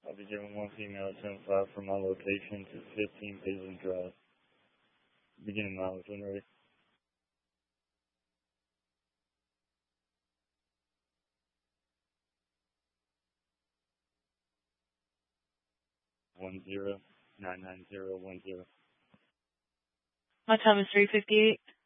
I'll be given one female 75 from my location to 15 Paisley Drive. Beginning mileage when ready. 99010. My time is 3:58.